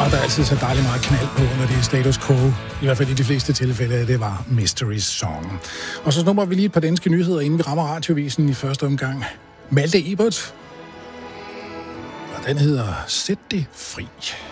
Der er altid så dejligt meget knald på, når det er status quo. I hvert fald i de fleste tilfælde, det var Mystery Song. Og så snupper vi lige et par danske nyheder, inden vi rammer radiovisen i første omgang. Malte Ebert. Og den hedder Sæt det fri.